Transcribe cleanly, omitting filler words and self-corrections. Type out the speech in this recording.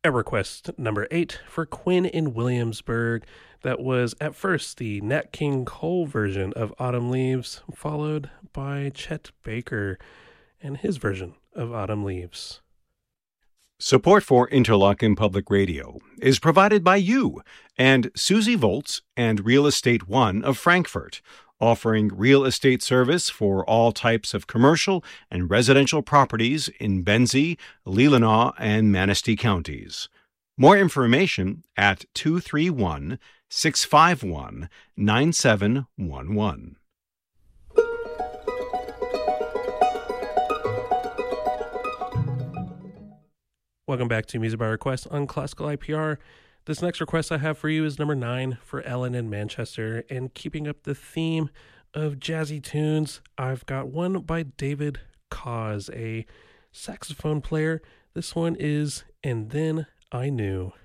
Request number 8 for Quinn in Williamsburg. That was at first the Nat King Cole version of Autumn Leaves, followed by Chet Baker and his version of Autumn Leaves. Support for Interlochen Public Radio is provided by you and Susie Volz and Real Estate One of Frankfurt, offering real estate service for all types of commercial and residential properties in Benzie, Leelanau, and Manistee counties. More information at 231-651-9711. Welcome back to Music by Request on Classical IPR. This next request I have for you is number 9 for Ellen in Manchester. And keeping up the theme of jazzy tunes, I've got one by David Cause, a saxophone player. This one is And Then I Knew.